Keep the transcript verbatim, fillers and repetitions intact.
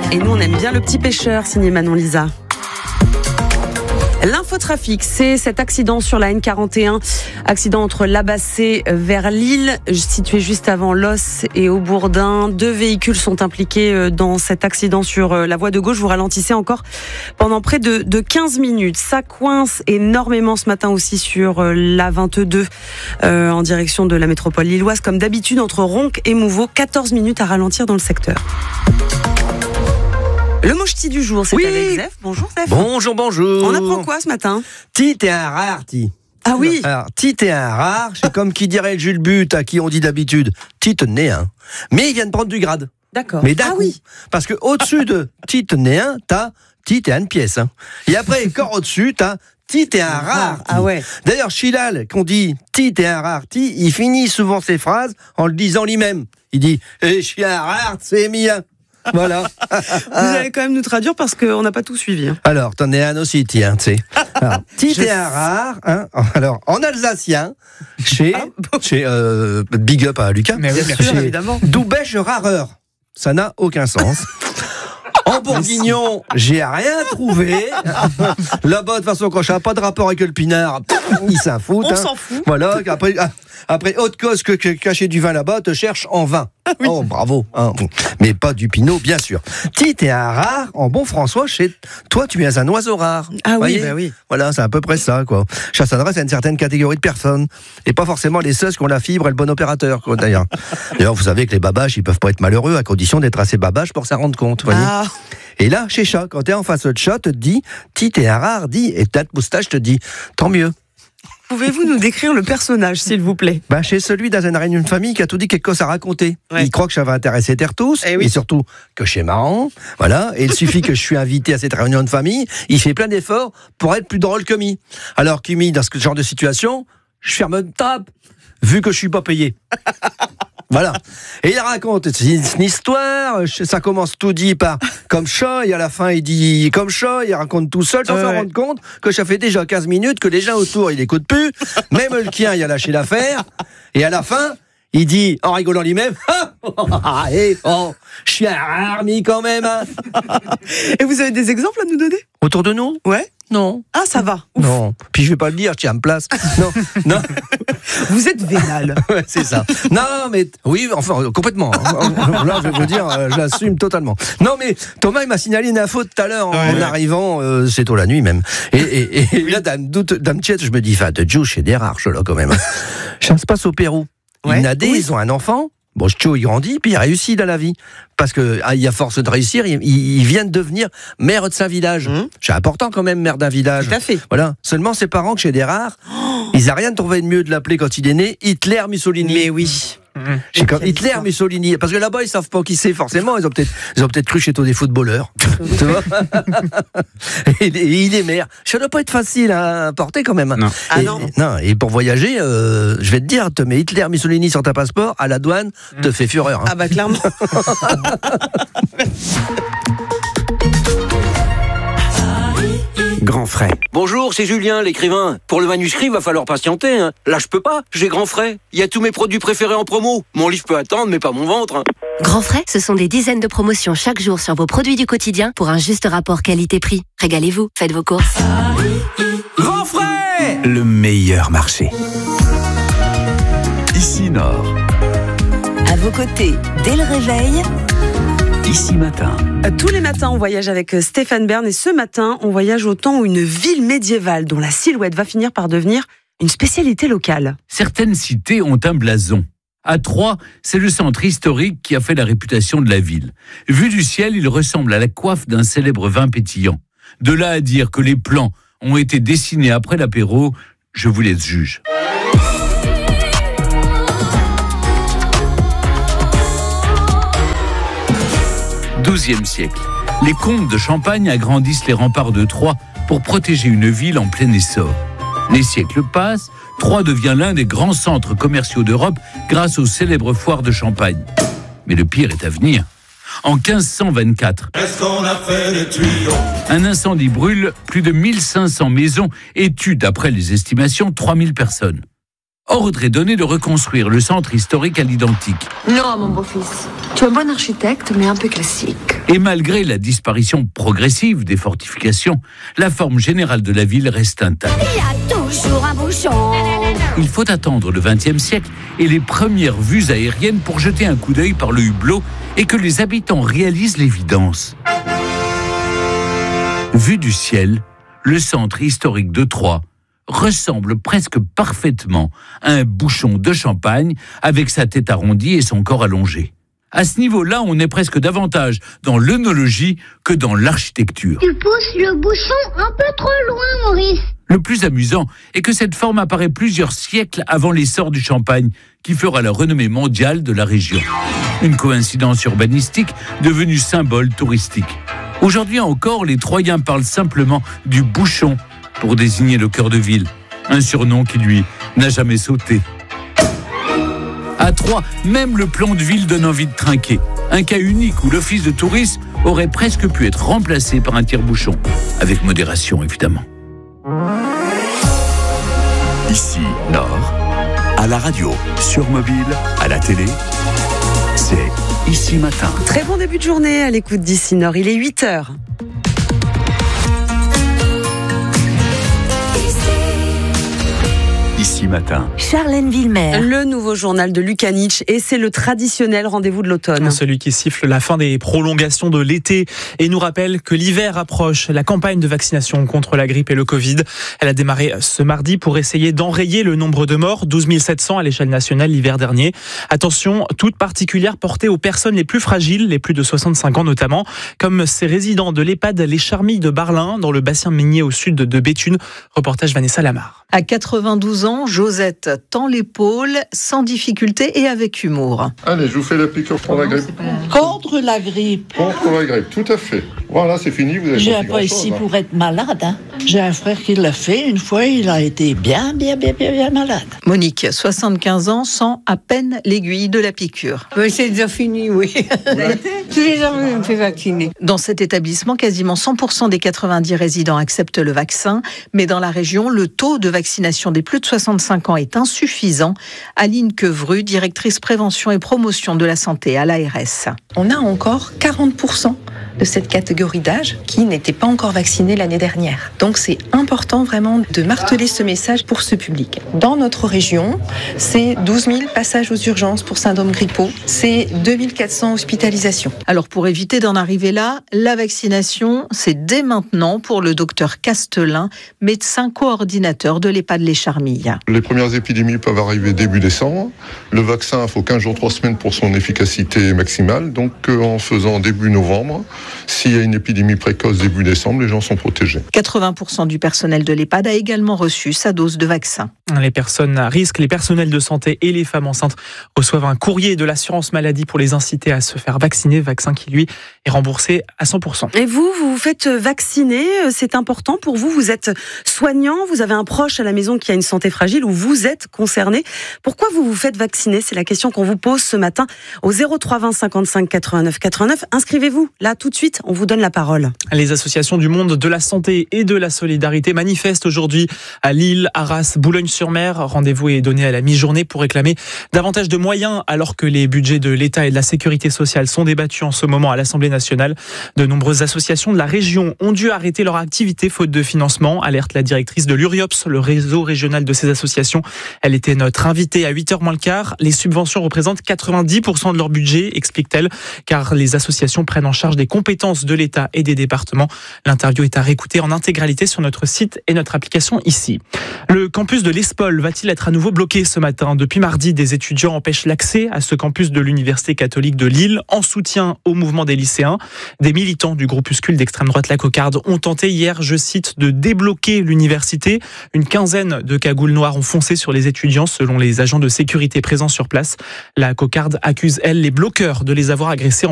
Et nous, on aime bien le petit pêcheur, signé Manon Lisa. L'infotrafic, c'est cet accident sur la N quarante et un, accident entre Labassé vers Lille, situé juste avant Los et Aubourdin. Deux véhicules sont impliqués dans cet accident sur la voie de gauche. Vous ralentissez encore pendant près de, de quinze minutes. Ça coince énormément ce matin aussi sur l'A vingt-deux euh, en direction de la métropole lilloise. Comme d'habitude, entre Ronc et Mouveau, quatorze minutes à ralentir dans le secteur. Le mot-ch'ti du jour, c'est oui. avec Zef. Bonjour Zef. Bonjour, bonjour. On apprend quoi ce matin? Ti, t'es un rare, ti. Ah oui. Alors, ti, t'es un rare, c'est comme qui dirait Jules But, à qui on dit d'habitude, ti, t'en es un. Mais il vient de prendre du grade. D'accord. Mais d'un ah coup. Oui. Parce que au-dessus de ti, t'en es un, t'as ti, t'es une pièce. Hein. Et après, encore au-dessus, t'as ti, t'es un rare. Ah ouais. D'ailleurs, Chilal, qu'on dit ti, t'es un rare, ti, il finit souvent ses phrases en le disant lui-même. Il dit, eh, je suis un rare, c'est mien. Voilà. Vous allez quand même nous traduire parce qu'on n'a pas tout suivi. Hein. Alors, t'en es un aussi, tiens, tu sais. Ti, t'es un rare. Hein. Alors, en alsacien, chez, ah, bon. chez euh, Big Up à Lucas, mais oui, bien sûr, évidemment. Doubèche rareur. Ça n'a aucun sens. En bourguignon, j'ai rien trouvé. Là-bas, de toute façon, quand je n'ai pas de rapport avec le pinard, il s'en fout. On hein. s'en fout. Voilà, après, après autre cause que, que cacher du vin là-bas, te cherche en vin. Ah oui. Oh, bravo. Hein. Mais pas du pinot, bien sûr. Ti, t'es un rare, en bon François, chez toi, tu es un oiseau rare. Ah oui, bah oui. Voilà, c'est à peu près ça, quoi. Ça s'adresse à une certaine catégorie de personnes. Et pas forcément les seuls qui ont la fibre et le bon opérateur, quoi, d'ailleurs. D'ailleurs, vous savez que les babaches, ils peuvent pas être malheureux à condition d'être assez babaches pour s'en rendre compte, voyez. Ah. Et là, chez Chat, quand t'es en face de Chat, te dit, ti, t'es un rare, dit, et ta moustache te dit, tant mieux. Pouvez-vous nous décrire le personnage, s'il vous plaît? Bah, chez celui dans une réunion de famille qui a tout dit quelque chose à raconter. Ouais. Il croit que ça va intéresser terre tous, et, oui. et surtout que je suis marrant. Voilà. Et il suffit que je suis invité à cette réunion de famille, il fait plein d'efforts pour être plus drôle que mi. Alors qu'Imi, dans ce genre de situation, je ferme une table, vu que je suis pas payé. Voilà. Et il raconte une histoire, ça commence tout dit par comme chat, et à la fin il dit comme chat, il raconte tout seul sans euh, s'en ouais. rendre compte que ça fait déjà quinze minutes que les gens autour ils écoutent plus, même le kien il a lâché l'affaire, et à la fin il dit en rigolant lui-même, ah, et oh, je suis un rarmi quand même. Hein. Et vous avez des exemples à nous donner? Autour de nous? Ouais. Non. Ah, ça va. Ouf. Non. Puis je vais pas le dire, je tiens à me place. Non. Non. Vous êtes vénal. Ouais, c'est ça. Non, mais oui, enfin, complètement. Là, je vais vous dire, je l'assume totalement. Non, mais Thomas, il m'a signalé une info tout à l'heure ouais, en ouais. arrivant, euh, c'est tôt la nuit même. Et, et, et oui. là, d'un doute, d'un tchète, je me dis, enfin, de Joe, chez des rares, là, quand même. Ça se passe au Pérou. Ouais. Ils nadaient, oui. ils ont un enfant. Bon, Joe, il grandit, puis il réussit dans la vie. Parce que, ah, il a force de réussir, il, il vient de devenir maire de sa village. Mmh. C'est important quand même, maire d'un village. Tout à fait. Voilà. Seulement, ses parents, que chez des rares, oh. ils n'ont rien trouvé de mieux de l'appeler quand il est né, Hitler Mussolini. Mais oui. Mmh. C'est comme Hitler Mussolini. Parce que là-bas, ils savent pas qui c'est, forcément. Ils ont peut-être, ils ont peut-être cru chez toi des footballeurs. Tu vois? et, et il est maire. Ça doit pas être facile à porter quand même. Non. Et, ah non. non. Et pour voyager, euh, je vais te dire, te mets Hitler Mussolini sur ta passeport, à la douane, mmh. te fait fureur. Hein. Ah bah clairement. Grand frais. Bonjour, c'est Julien, l'écrivain. Pour le manuscrit, il va falloir patienter. Hein. Là, je peux pas. J'ai Grand frais. Il y a tous mes produits préférés en promo. Mon livre peut attendre, mais pas mon ventre. Hein. Grand frais, ce sont des dizaines de promotions chaque jour sur vos produits du quotidien pour un juste rapport qualité-prix. Régalez-vous, faites vos courses. Grand frais, le meilleur marché. Ici Nord. À vos côtés, dès le réveil. Ici Matin. Tous les matins, on voyage avec Stéphane Bern et ce matin, on voyage au temps où une ville médiévale dont la silhouette va finir par devenir une spécialité locale. Certaines cités ont un blason. À Troyes, c'est le centre historique qui a fait la réputation de la ville. Vu du ciel, il ressemble à la coiffe d'un célèbre vin pétillant. De là à dire que les plans ont été dessinés après l'apéro, je vous laisse juge. douzième siècle. Les comtes de Champagne agrandissent les remparts de Troyes pour protéger une ville en plein essor. Les siècles passent, Troyes devient l'un des grands centres commerciaux d'Europe grâce aux célèbres foires de Champagne. Mais le pire est à venir. En quinze cent vingt-quatre, Qu'est-ce qu'on a fait les tuyaux ? Un incendie brûle plus de mille cinq cents maisons et tue, d'après les estimations, trois mille personnes. Ordre est donné de reconstruire le centre historique à l'identique. Non, mon beau-fils. Tu es un bon architecte, mais un peu classique. Et malgré la disparition progressive des fortifications, la forme générale de la ville reste intacte. Il y a toujours un bouchon. Il faut attendre le vingtième siècle et les premières vues aériennes pour jeter un coup d'œil par le hublot et que les habitants réalisent l'évidence. Vu du ciel, le centre historique de Troyes ressemble presque parfaitement à un bouchon de champagne avec sa tête arrondie et son corps allongé. À ce niveau-là, on est presque davantage dans l'œnologie que dans l'architecture. Tu pousses le bouchon un peu trop loin, Maurice. Le plus amusant est que cette forme apparaît plusieurs siècles avant l'essor du champagne, qui fera la renommée mondiale de la région. Une coïncidence urbanistique devenue symbole touristique. Aujourd'hui encore, les Troyens parlent simplement du bouchon pour désigner le cœur de ville, un surnom qui, lui, n'a jamais sauté. À Troyes, même le plan de ville donne envie de trinquer. Un cas unique où l'office de tourisme aurait presque pu être remplacé par un tire-bouchon. Avec modération, évidemment. Ici, Nord, à la radio, sur mobile, à la télé, c'est Ici Matin. Très bon début de journée à l'écoute d'Ici Nord. Il est huit heures. Ici Matin. Charlène Villemer. Le nouveau journal de Luka Nietzsche et c'est le traditionnel rendez-vous de l'automne. Celui qui siffle la fin des prolongations de l'été et nous rappelle que l'hiver approche. La campagne de vaccination contre la grippe et le Covid, elle a démarré ce mardi pour essayer d'enrayer le nombre de morts, douze mille sept cents à l'échelle nationale l'hiver dernier. Attention, toute particulière portée aux personnes les plus fragiles, les plus de soixante-cinq ans notamment, comme ces résidents de l'EHPAD Les Charmilles de Barlin, dans le bassin minier au sud de Béthune. Reportage Vanessa Lamar. À quatre-vingt-douze ans, Josette tend l'épaule sans difficulté et avec humour. Allez, je vous fais la piqûre pour la grippe. Contre la grippe. Contre la grippe, tout à fait. Voilà, c'est fini. Vous avez J'ai pas pas ici hein. pour être malade. Hein. J'ai un frère qui l'a fait. Une fois, il a été bien, bien, bien, bien, bien malade. Monique, soixante-quinze ans, sent à peine l'aiguille de la piqûre. Oui, c'est déjà fini, oui. Ouais. Tous les ans, je me fais vacciner. Dans cet établissement, quasiment cent pour cent des quatre-vingt-dix résidents acceptent le vaccin. Mais dans la région, le taux de vaccination des plus de soixante-cinq ans est insuffisant. Aline Quevru, directrice prévention et promotion de la santé à l'A R S. On a encore quarante pour cent de cette catégorie d'âge qui n'était pas encore vaccinée l'année dernière. Donc c'est important vraiment de marteler ce message pour ce public. Dans notre région, c'est douze mille passages aux urgences pour syndrome grippaux, c'est deux mille quatre cents hospitalisations. Alors pour éviter d'en arriver là, la vaccination, c'est dès maintenant pour le docteur Castelin, médecin coordinateur de l'EHPAD Les Charmilles. Les premières épidémies peuvent arriver début décembre. Le vaccin, il faut quinze jours, trois semaines pour son efficacité maximale. Donc euh, en faisant début novembre, s'il y a une épidémie précoce début décembre, les gens sont protégés. quatre-vingts pour cent du personnel de l'EHPAD a également reçu sa dose de vaccin. Les personnes à risque, les personnels de santé et les femmes enceintes reçoivent un courrier de l'assurance maladie pour les inciter à se faire vacciner, vaccin qui lui est remboursé à cent pour cent. Et vous, vous vous faites vacciner, c'est important pour vous, vous êtes soignant, vous avez un proche à la maison qui a une santé fragile ou vous êtes concerné. Pourquoi vous vous faites vacciner? C'est la question qu'on vous pose ce matin au zéro trois vingt cinquante-cinq quatre-vingt-neuf quatre-vingt-neuf. Inscrivez-vous là tout de suite, on vous donne la parole. Les associations du monde de la santé et de la solidarité manifestent aujourd'hui à Lille, Arras, Boulogne-sur-Mer. Rendez-vous est donné à la mi-journée pour réclamer davantage de moyens alors que les budgets de l'État et de la sécurité sociale sont débattus en ce moment à l'Assemblée nationale. De nombreuses associations de la région ont dû arrêter leur activité faute de financement, alerte la directrice de l'URIOPS, le réseau régional de ces associations. Elle était notre invitée à huit heures moins le quart. Les subventions représentent quatre-vingt-dix pour cent de leur budget, explique-t-elle, car les associations prennent en charge des compétences de l'État et des départements. L'interview est à réécouter en intégralité sur notre site et notre application ici. Le campus de l'Espol va-t-il être à nouveau bloqué ce matin? Depuis mardi, des étudiants empêchent l'accès à ce campus de l'Université catholique de Lille en soutien au mouvement des lycéens. Des militants du groupuscule d'extrême droite La Cocarde ont tenté hier, je cite, de débloquer l'université. Une quinzaine de cagoules noires ont foncé sur les étudiants selon les agents de sécurité présents sur place. La Cocarde accuse, elle, les bloqueurs de les avoir agressés en